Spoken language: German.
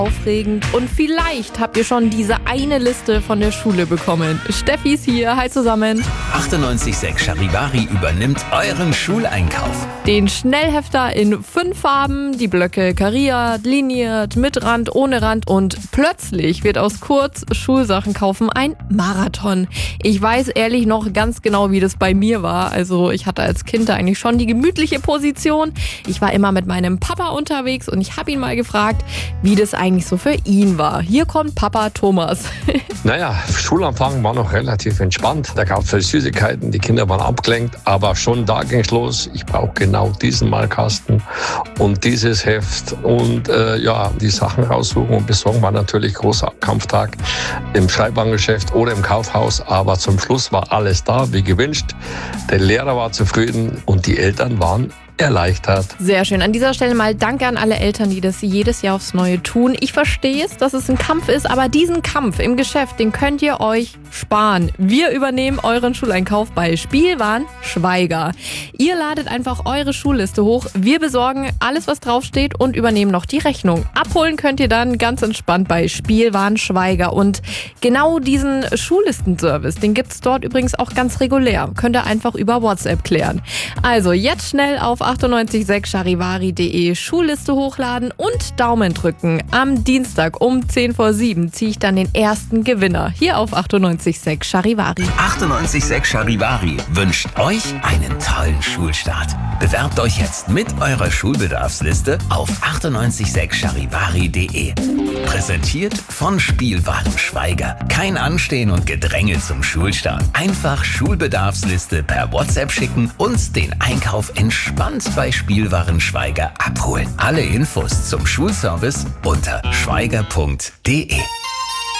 aufregend und vielleicht habt ihr schon diese eine Liste von der Schule bekommen. Steffi ist hier, hi zusammen. 98.6 Charivari übernimmt euren Schuleinkauf. Den Schnellhefter in 5 Farben, die Blöcke kariert, liniert, mit Rand, ohne Rand und plötzlich wird aus kurz Schulsachen kaufen ein Marathon. Ich weiß ehrlich noch ganz genau, wie das bei mir war. Also ich hatte als Kind eigentlich schon die gemütliche Position. Ich war immer mit meinem Papa unterwegs und ich habe ihn mal gefragt, wie das eigentlich so für ihn war. Hier kommt Papa Thomas. Naja, Schulanfang war noch relativ entspannt. Da gab es viele Süßigkeiten, die Kinder waren abgelenkt, aber schon da ging es los. Ich brauche genau diesen Malkasten und dieses Heft und die Sachen raussuchen und besorgen war natürlich großer Kampftag im Schreibwarengeschäft oder im Kaufhaus, aber zum Schluss war alles da, wie gewünscht. Der Lehrer war zufrieden und die Eltern waren erleichtert. Sehr schön. An dieser Stelle mal danke an alle Eltern, die das jedes Jahr aufs Neue tun. Ich verstehe es, dass es ein Kampf ist, aber diesen Kampf im Geschäft, den könnt ihr euch sparen. Wir übernehmen euren Schuleinkauf bei Spielwaren Schweiger. Ihr ladet einfach eure Schulliste hoch, wir besorgen alles, was draufsteht und übernehmen noch die Rechnung. Abholen könnt ihr dann ganz entspannt bei Spielwaren Schweiger und genau diesen Schullistenservice, den gibt es dort übrigens auch ganz regulär. Könnt ihr einfach über WhatsApp klären. Also jetzt schnell auf 98.6 charivari.de Schulliste hochladen und Daumen drücken. Am Dienstag um 10 vor 7 ziehe ich dann den ersten Gewinner hier auf 98.6 Charivari. 98.6 Charivari wünscht euch einen tollen Schulstart. Bewerbt euch jetzt mit eurer Schulbedarfsliste auf 98.6 charivari.de. Präsentiert von Spielwaren Schweiger. Kein Anstehen und Gedränge zum Schulstart. Einfach Schulbedarfsliste per WhatsApp schicken und den Einkauf entspannt bei Spielwaren Schweiger abholen. Alle Infos zum Schulservice unter schweiger.de.